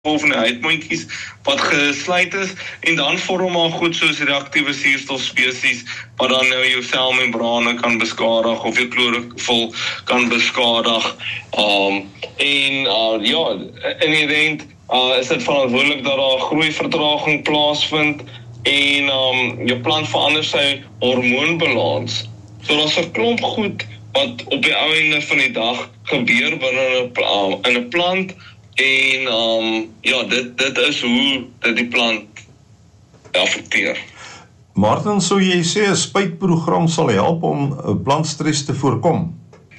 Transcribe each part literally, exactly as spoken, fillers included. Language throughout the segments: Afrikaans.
van die huidmondjies wat gesluit is, en dan vorm maar goed soos reaktiewe suurstofspesies wat dan nou jou selmembrane kan beskadig of jou klorofil kan beskadig. Um, en uh, ja, inherent uh, is dit verantwoordelik dat daar groeivertraging plaasvind en um, jou plant verander sy hormoonbalans. So daar's 'n klomp goed wat op die ou einde van die dag gebeur binne 'n uh, in 'n plant. En um, ja, dit, dit is hoe dit die plant affekteer. Martin, sou jy sê 'n spuitprogram sal help om plantstres te voorkom?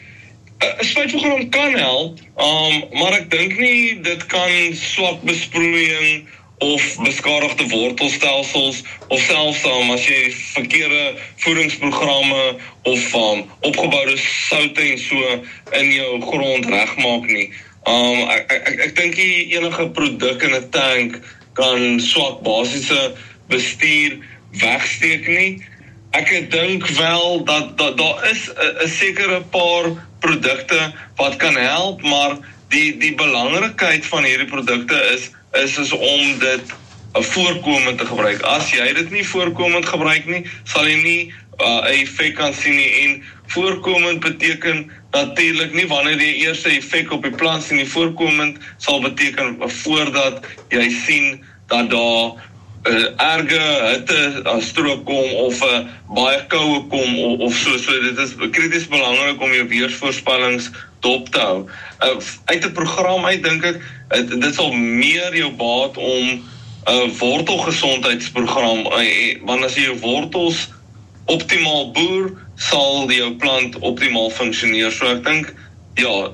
'n Spuitprogram kan help, um, maar ek dink nie dit kan swak besproeiing of beskadigde wortelstelsels of selfs um, as jy verkeerde voedingsprogramme of um, opgeboude soutte en so in jou grond regmaak nie. Um, ek, ek, ek dink nie enige produk in 'n tank kan swak basiese bestuur wegsteek nie. Ek dink wel dat daar da is 'n sekere paar produkte wat kan help, maar die die belangrikheid van hierdie produkte is is is om dit voorkomend te gebruik. As jy dit nie voorkomend gebruik nie, sal jy nie 'n uh, effek kan sien nie. En voorkomend beteken natuurlik nie wanneer jy eers 'n effek op die plant sien nie. Voorkomend sal beteken voordat jy sien dat daar uh, erge hitte uh, strook kom of 'n uh, baie koue kom of, of so. So dit is krities belangrik om jou weersvoorspellings dop te hou. Uh, uit 'n program uit dink ek uh, dit sal meer jou baat om 'n uh, wortelgesondheidsprogram, uh, want as jy jou wortels optimaal boer, sal die jou plant optimaal funksioneer. So ek dink, ja,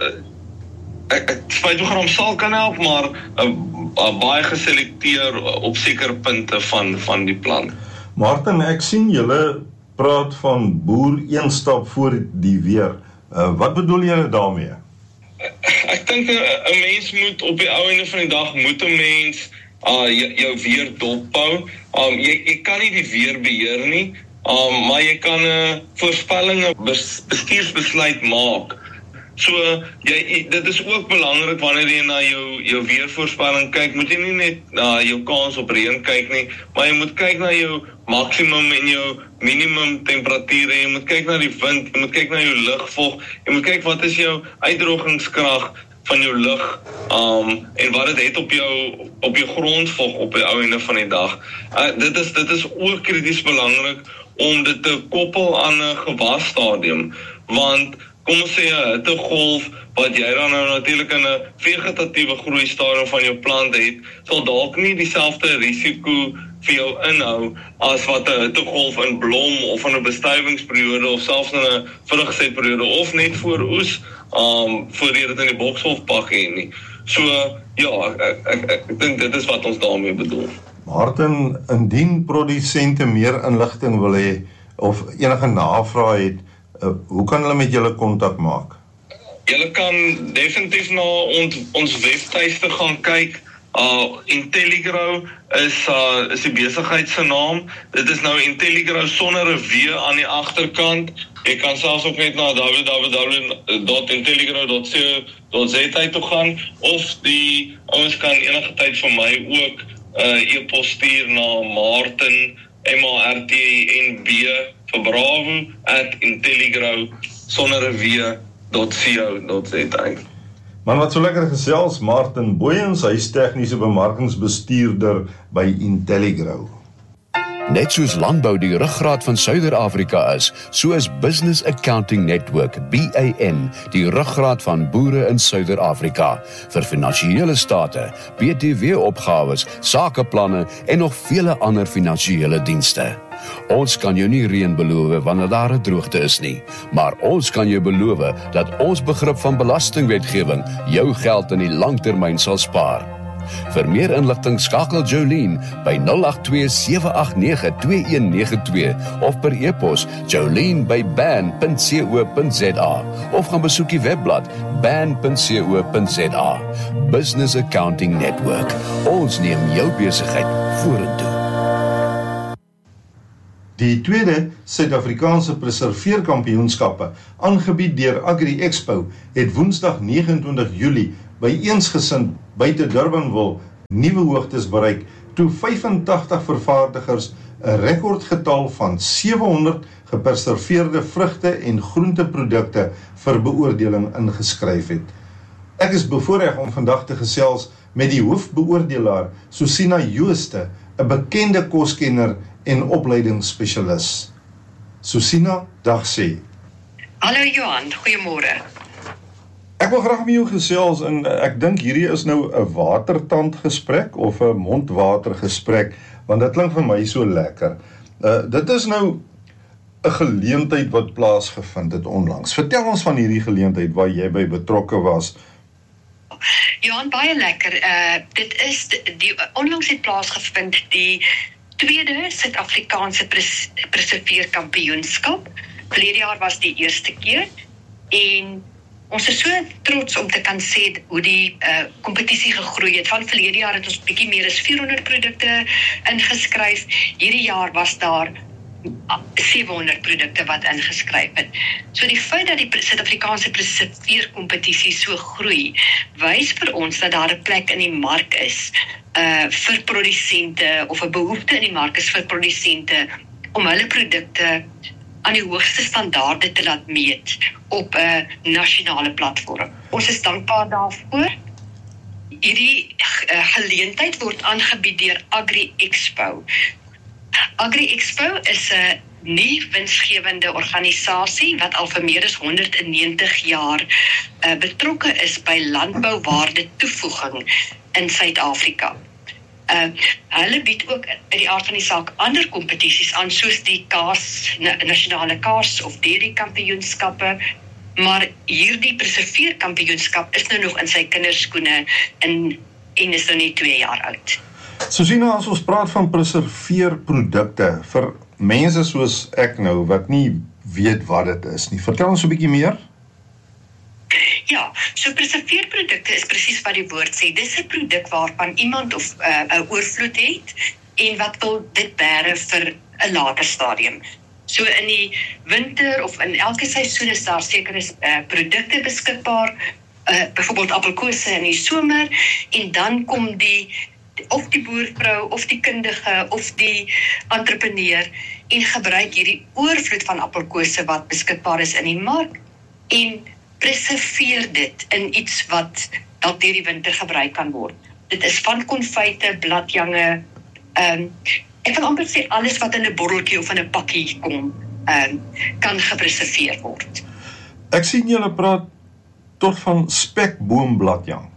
ek, ek spuitprogram sal kan help, maar uh, uh, baie geselekteer op sekere punte van, van die plant. Martin, ek sien julle praat van boer een stap voor die weer. Uh, wat bedoel julle daarmee? Ek dink 'n mens moet op die ou einde van die dag moet 'n mens uh, jou, jou weer dophou. Um, jy, jy kan nie die weer beheer nie. Um, maar jy kan 'n uh, voorspellinge bes, bestuursbesluit maak. So, jy, dit is ook belangrik wanneer jy na jou, jou weervoorspelling kyk, moet jy nie net na uh, jou kans op reën kyk nie, maar jy moet kyk na jou maksimum en jou minimum temperature, jy moet kyk na die wind, jy moet kyk na jou lugvog, jy moet kyk wat is jou uitdrogingskrag van jou lug, um, en wat dit het op jou, op jou grondvog op die ou einde van die dag. Uh, dit is, dit is ook krities belangrik om dit te koppel aan 'n gewasstadium, want kom ons sê 'n hittegolf wat jy dan nou natuurlik in 'n vegetatiewe groeistadium van jou plant het, sal dalk nie dieselfde risiko vir jou inhou as wat 'n hittegolf in blom of in 'n bestuivingsperiode of selfs in 'n vrugsetperiode of net voor oes, um, voor jy dit in die bokshof pak hê nie. So ja, ek, ek, ek, ek dink dit is wat ons daarmee bedoel. Martin, indien produsente meer inligting wil hê of enige navrae het, uh, hoe kan hulle met julle kontak maak? Julle kan definitief na ons, ons webtuiste gaan kyk. Uh, Intelligrow is, uh, is die besigheid se naam. Dit is nou Intelligrow sonder 'n W aan die agterkant. Jy kan selfs ook net na w w w dot intelligrow dot co dot z a toe gaan, of die ouens kan enige tyd vir my ook uh, e-pos stuur na Martin, M A R T N B vir Bravo at intelligrow sonder 'n W dot co dot z a. Man, wat so lekker gesels, Martin Booyens, hy is tegniese bemarkingsbestuurder by Intelligrow. Net soos landbou die ruggraat van Suider-Afrika is, so is Business Accounting Network, B A N, die ruggraat van boere in Suider-Afrika, vir finansiële state, B T W-opgawes, sakeplanne en nog vele ander finansiële dienste. Ons kan jou nie reën beloof wanneer daar 'n droogte is nie, maar ons kan jou beloof dat ons begrip van belastingwetgewing jou geld in die langtermyn sal spaar. Vir meer inligting skakel Jolene by nul agt twee sewe agt nege twee een nege twee of per e-pos jolene by ban punt co punt z a of gaan besoek die webblad ban punt co punt z a. Business Accounting Network. Ons neem jou besigheid vorentoe. Die tweede Suid-Afrikaanse preserveerkampioenskappe, aangebied deur Agri Expo, het Woensdag negenentwintig Julie by eensgesind buite Durbanville nuwe hoogtes bereik toe vyfentagtig vervaardigers 'n rekordgetal van sewehonderd gepreserveerde vrugte en groenteprodukte vir beoordeling ingeskryf het. Ek is bevoorreg om vandag te gesels met die hoofbeoordelaar Susina Jooste, 'n bekende koskenner en opleidingsspesialis. Susina, dag sê. Hallo Johan, goeiemôre. Ek wil graag met jou gesels en ek dink hierdie is nou 'n watertand gesprek of 'n mondwater gesprek, want dit klink vir my so lekker. Uh, dit is nou 'n geleentheid wat plaasgevind het onlangs. Vertel ons van hierdie geleentheid waar jy by betrokke was. Johan, baie lekker. Uh, dit is die, die onlangs het plaasgevind die tweede Suid-Afrikaanse pres, preserveerkampioenskap. Verlede jaar was die eerste keer en ons is so trots om te kan sê hoe die kompetisie uh, gegroei het. Van verlede jaar het ons bietjie meer as vierhonderd produkte ingeskryf. Hierdie jaar was daar sewehonderd produkte wat ingeskryf het. So die feit dat die Suid-Afrikaanse preserveerkompetisie so groei, wys vir ons dat daar 'n plek in die mark is uh, vir produsente of 'n behoefte in die mark is vir produsente om hulle produkte aan die hoogste standaarde te laat meet op 'n uh, nasionale platform. Ons is dankbaar daarvoor. Hierdie uh, geleentheid word aangebied deur Agri Expo. Agri Expo is 'n nie winsgewende organisasie wat al vir meer as honderdnegentig jaar uh, betrokke is by landbouwaarde toevoeging in Suid-Afrika. Uh, hulle bied ook uit die aard van die saak ander kompetisies aan, soos die kaas, nasionale kaas of dairy kampioenskappe, maar hierdie preserveerkampioenskap is nou nog in sy kinderskoene en, en is nou net twee jaar oud. Susina, as ons praat van preserveerprodukte vir mense soos ek nou wat nie weet wat dit is nie, vertel ons 'n bietjie meer. Ja, so preserveerprodukte is presies wat die woord sê. Dis 'n produk waarvan iemand of 'n uh, oorvloed het en wat wil dit bære vir 'n later stadium. So in die winter of in elke seisoen is daar sekere uh, produkte beskikbaar, uh, byvoorbeeld appelkose in die somer, en dan kom die of die boervrou of die kundige of die entrepreneur en gebruik hierdie oorvloed van appelkose wat beskikbaar is in die mark en preserveer dit in iets wat dalk deur die winter gebruik kan word. Dit is van konfyte, bladjange, um, ek wil amper sê alles wat in 'n botteltjie of in 'n pakkie kom, um, kan gepreserveer word. Ek sien julle praat tot van spekboombladjang.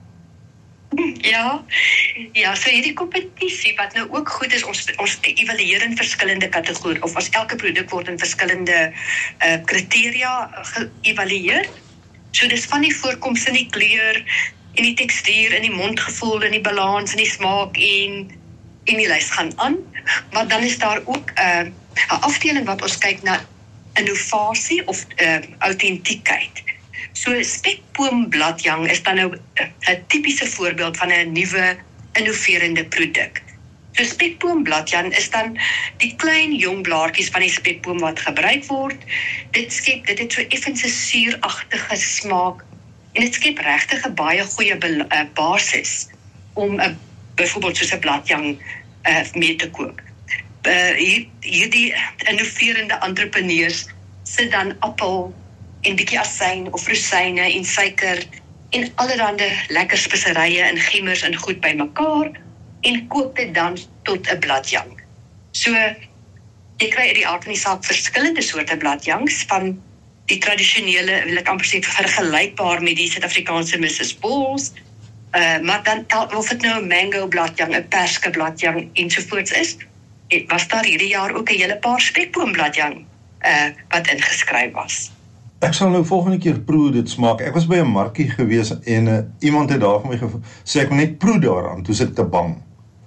Ja, ja, so hierdie kompetisie wat nou ook goed is, ons ons evalueer in verskillende kategorieë, of as elke produk word in verskillende uh, kriteria geëvalueer. So dis van die voorkoms in die kleur, en die tekstuur, en die mondgevoel, en die balans, en die smaak, en, en die lys gaan aan. Maar dan is daar ook 'n uh, 'n afdeling wat ons kyk na innovasie of uh, autentiekheid. So spekboombladjang is dan nou 'n tipiese voorbeeld van 'n nuwe innoverende produk. So spekboombladjang is dan die klein jong blaartjies van die spekboom wat gebruik word. Dit skep dit het so effens 'n suuragtige smaak en dit skep regtig 'n baie goeie uh, basis om 'n uh, byvoorbeeld soos 'n bladjang uh, mee te kook. Uh, hier, hierdie innoverende entrepreneurs sit dan appel en bietjie asyn of rosyne en suiker en allerlei lekker speserye en gemmers en goed bymekaar en kook dit dan tot 'n bladjang. So jy kry uit die aard van die saak verskillende soorte bladjangs, van die tradisionele, wil ek amper sê vergelykbaar met die Suid-Afrikaanse missus Balls, uh, maar dan of dit nou 'n mango bladjang, 'n perske bladjang ensovoorts is, was daar hierdie jaar ook 'n hele paar spekboombladjang uh, wat ingeskryf was. Ek sal nou volgende keer proe dit smaak. Ek was by 'n markie gewees en uh, iemand het daar vir my gesê ek moet net proe daaraan, toe sit ek te bang.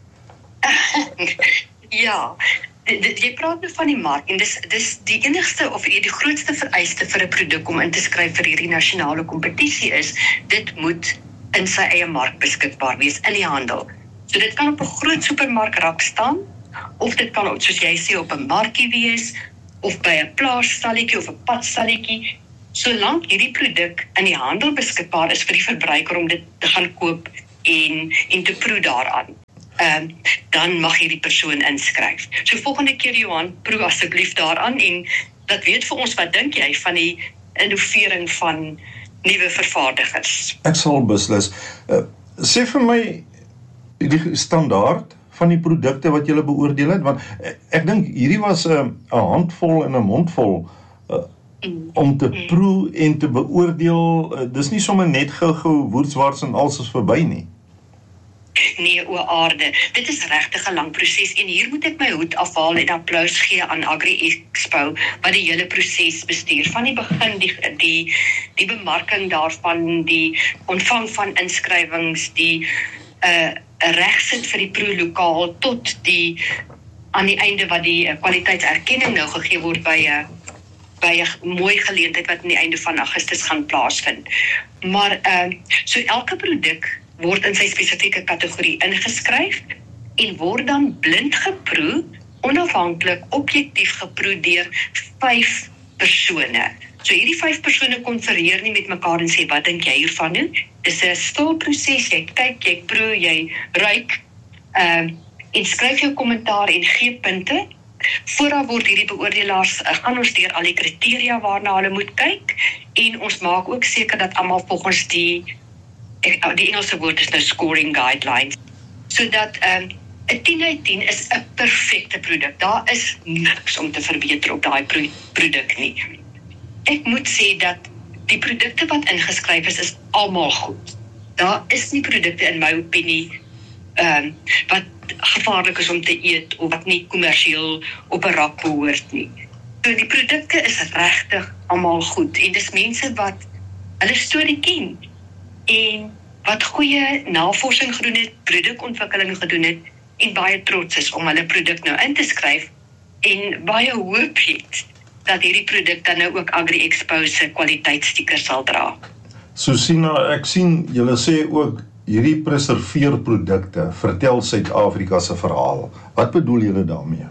Ja, jy praat nou van die mark en dis dis die enigste of die grootste vereiste vir 'n produk om in te skryf vir hierdie nasionale kompetisie is, dit moet in sy eie mark beskikbaar wees in die handel. So dit kan op 'n groot supermarkrak staan, of dit kan, soos jy sê, op 'n markie wees, of by 'n plaasstalletjie of 'n padstalletjie. Solank hierdie produk in die handel beskikbaar is vir die verbruiker om dit te gaan koop en, en te proe daaraan, um, dan mag jy die persoon inskryf. So volgende keer Johan, proe asseblief daaraan en dat weet vir ons, wat dink jy van die innovering van nuwe vervaardigers? Ek sal beslis. Uh, sê vir my die standaard van die produkte wat julle beoordeel het, want ek, ek dink hierdie was 'n uh, 'n handvol en 'n mondvol uh, mm. om te mm. proe en te beoordeel. Uh, dis nie sommer net gou-gou woordswaarts en alles is verby nie. Nee, o aarde. Dit is regtig 'n lang proses en hier moet ek my hoed afhaal en applaus gee aan Agri Expo wat die hele proses bestuur. Van die begin, die, die, die bemarking daarvan, die ontvang van inskrywings, die uh, regsit vir die proelokaal tot die aan die einde wat die uh, kwaliteitserkenning nou gegee word by 'n uh, by 'n mooi geleentheid wat aan die einde van Augustus gaan plaasvind. Maar uh, so elke produk word in sy spesifieke kategorie ingeskryf en word dan blind geproe, onafhanklik, objektief geproe deur vyf persone. So hierdie vyf persone konfereer nie met mekaar en sê, wat dink jy hiervan nou? Dis 'n stil proses, jy kyk, jy proe, jy ruik, uh, en skryf jou kommentaar en gee punte. Vooraf word hierdie beoordelaars, uh, gaan ons deur al die kriteria waarna hulle moet kyk, en ons maak ook seker dat almal volgens die die Engelse woord is nou scoring guidelines, sodat um, 'n tien uit tien is 'n perfekte produk. Daar is niks om te verbeter op daai pro produk nie. Ek moet sê dat die produkte wat ingeskryf is, is almal goed. Daar is nie produkte in my opinie um, wat gevaarlik is om te eet, of wat nie kommersieel op 'n rak behoort nie. So die produkte is regtig almal goed, en dis mense wat hulle storie ken, en wat goeie navorsing gedoen het, produkontwikkeling gedoen het, en baie trots is om hulle produk nou in te skryf, en baie hoop het, dat hierdie produk dan nou ook Agri Expo se kwaliteitsstiker sal dra. Susina, ek sien, julle sê ook, hierdie preserveerprodukte vertel Suid-Afrika se verhaal. Wat bedoel julle daarmee?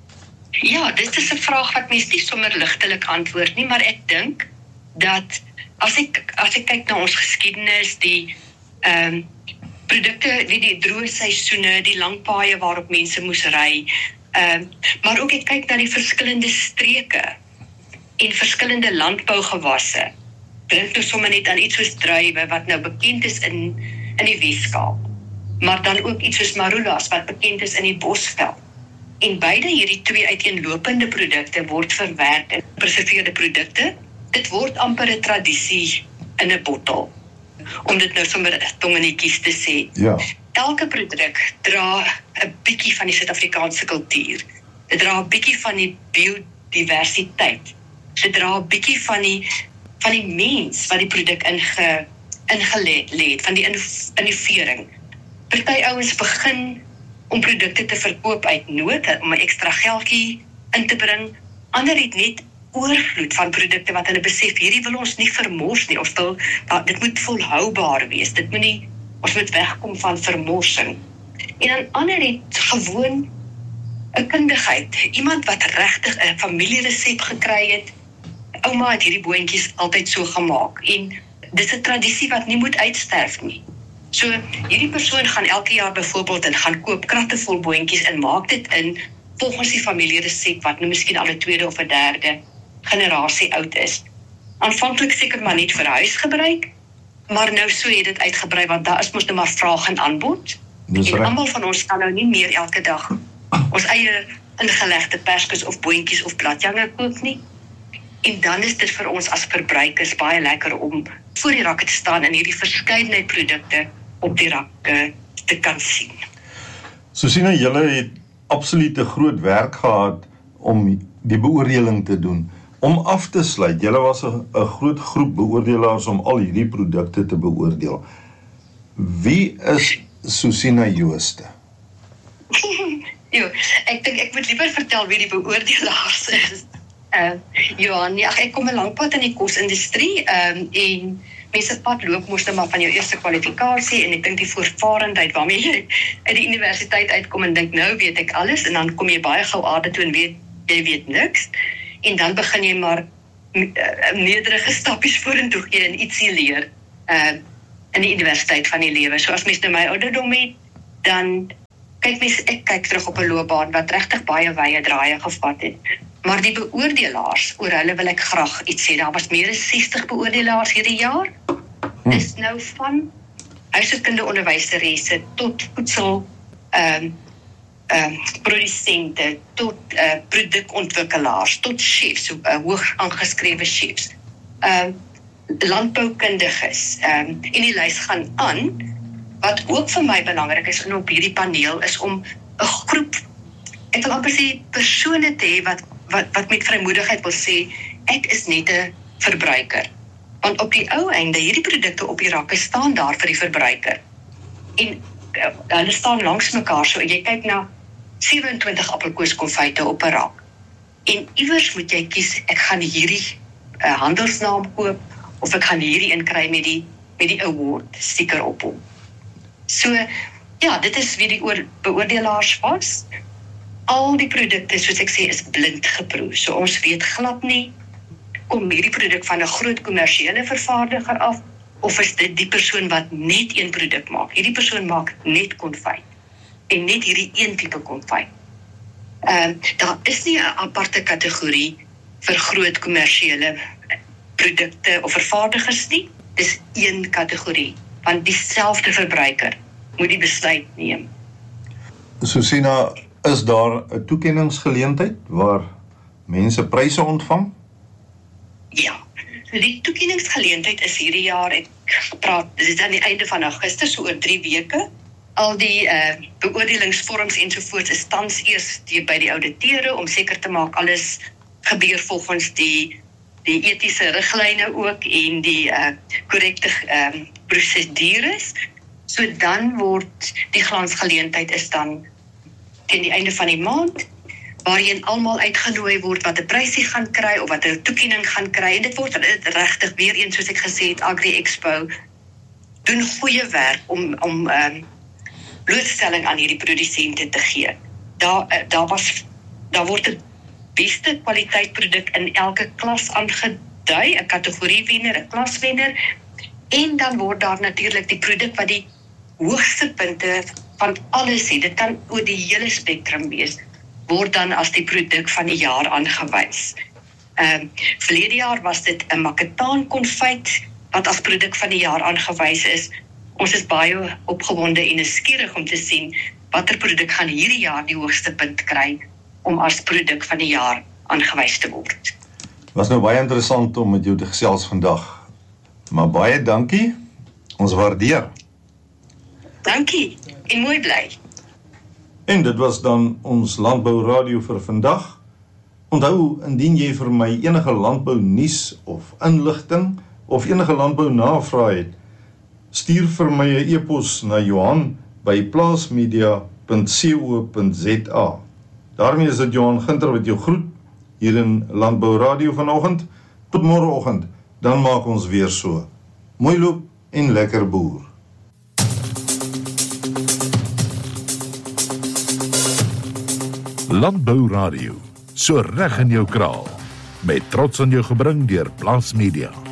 Ja, dit is 'n vraag wat mens nie sommer ligtelik antwoord nie, maar ek dink, dat As ek, as ek kyk na ons geskiedenis, die um, produkte, die, die droë seisoene, die lang paaie waarop mense moes ry, um, maar ook ek kyk na die verskillende streke en verskillende landbougewasse. Dink nou sommer net aan iets soos druiwe, wat nou bekend is in, in die Weskaap, maar dan ook iets soos marulas, wat bekend is in die Bosveld. En beide hierdie twee uiteenlopende produkte word verwerk in preserveerde produkte. Dit word amper 'n tradisie in 'n bottel, om dit nou sommer tongenetjies te sê. Ja. Elke produk dra 'n bietjie van die Suid-Afrikaanse kultuur. Dit dra 'n bietjie van die biodiversiteit. Dit dra 'n bietjie van die van die mens wat die produk inge ingelê het, van die innovering. Party ouens begin om produkte te verkoop uit nood, om 'n ekstra geldjie in te bring. Ander het net oorvloed van produkte wat hulle besef, hierdie wil ons nie vermors nie, of wil, dit moet volhoubaar wees, dit moet nie, ons moet wegkom van vermorsing. En dan ander het gewoon 'n kundigheid, iemand wat regtig 'n familieresep gekry het, ouma het hierdie boontjies altyd so gemaak, en dis 'n tradisie wat nie moet uitsterf nie. So, hierdie persoon gaan elke jaar byvoorbeeld en gaan koop kratte vol boontjies en maak dit in volgens die familieresep wat nou miskien al 'n tweede of 'n derde generasie oud is. Aanvanklik seker maar net vir huisgebruik, maar nou so het dit uitgebrei, want daar is mos nou maar vraag en aanbod. En almal van ons kan nou nie meer elke dag ons eie ingelegde perskes of boontjies of bladjange koop nie. En dan is dit vir ons as verbruikers baie lekker om voor die rakke te staan en hierdie verskeidenheid produkte op die rakke te kan sien. Susina, julle het absoluut 'n groot werk gehad om die beoordeling te doen. Om af te sluit, julle was 'n groot groep beoordelaars om al hierdie produkte te beoordeel. Wie is Susina Jooste? Jo, ek dink ek moet liever vertel wie die beoordelaars is. Uh, Johan, ja, ek kom 'n lang pad in die kosindustrie, um, en mense pad loop moes nou maar van jou eerste kwalifikasie, en ek dink die voorvarendheid waarmee jy uit die universiteit uitkom en dink, nou weet ek alles, en dan kom jy baie gou aarde toe en weet, jy weet niks, en dan begin jy maar uh, nederige stappies vorentoe gee en ietsie leer. Uh, in die universiteit van die lewe. So as mens nou my ouderdom het, dan kyk mens, ek kyk terug op 'n loopbaan wat regtig baie wye draaie gevat het. Maar die beoordelaars, oor hulle wil ek graag iets sê. Daar was meer as sestig beoordelaars hierdie jaar. Hm. Dis nou van huishoudkunde onderwyseresse tot voedsel ehm um, produsente, tot uh, produkontwikkelaars, tot chefs, uh, hoog aangeskrewe chefs, uh, landboukundiges, um, en die lys gaan aan. Wat ook vir my belangrik is op hierdie paneel is om 'n groep, ek wil amper sê persone te hê wat, wat, wat met vrymoedigheid wil sê, ek is net 'n verbruiker. Want op die ou einde, hierdie produkte op die rakke staan daar vir die verbruiker. En uh, hulle staan langs mekaar, so jy kyk na sewe en twintig appelkoeskonfyte op 'n rak. En iewers moet jy kies, ek gaan hierdie uh, handelsnaam koop, of ek gaan hierdie inkry met die, met die award sticker op hom. So, ja, dit is wie die oor, beoordelaars was. Al die produkte, soos ek sê, is blind geproe. So ons weet glad nie, kom hierdie produk van 'n groot kommersiële vervaardiger af, of is dit die persoon wat net een produk maak. Hierdie persoon maak net konfyt. En net hierdie een tipe konfyt. Uh, daar is nie 'n aparte kategorie vir groot kommersiële produkte of vervaardigers nie. Dis een kategorie, want dieselfde verbruiker moet die besluit neem. Susina, is daar 'n toekenningsgeleentheid waar mense pryse ontvang? Ja, so die toekenningsgeleentheid is hierdie jaar, ek praat, dit is aan die einde van Augustus, so oor drie weke. Al die uh, beoordelingsvorms ensovoorts is tans eers die, by die auditeure, om seker te maak alles gebeur volgens die die etiese riglyne ook en die korrekte uh, um, prosedures. So dan word die glansgeleentheid is dan teen die einde van die maand, waarheen almal uitgenooi word wat 'n prysie gaan kry of wat 'n toekenning gaan kry. En dit word regtig weer eens, soos ek gesê het, Agri Expo doen goeie werk om om um, blootstelling aan hierdie produsente te gee. Daar uh, daar was daar word 'n beste kwaliteit produk in elke klas aangedui, 'n kategorie wenner, 'n klaswenner, en dan word daar natuurlik die produk wat die hoogste punte van alles het, dit kan oor die hele spektrum wees, word dan as die produk van die jaar aangewys. Ehm um, verlede jaar was dit 'n maketaan konfyt wat as produk van die jaar aangewys is. Ons is baie opgewonde en nuuskierig om te sien watter produk gaan hierdie jaar die hoogste punt kry om as produk van die jaar aangewys te word. Was nou baie interessant om met jou te gesels vandag. Maar baie dankie. Ons waardeer. Dankie. En mooi bly. En dit was dan ons Landbou Radio vir vandag. Onthou, indien jy vir my enige landbou nuus of inligting of enige landbou navraag het, stuur vir my 'n e-pos na Johan by plaasmedia punt co punt za. Daarmee is dit Johan Ginter wat jou groet hier in Landbou Radio vanoggend. Tot môreoggend, dan maak ons weer so. Mooi loop en lekker boer. Landbou Radio, so reg in jou kraal, met trots aan jou gebring deur Plaas Media.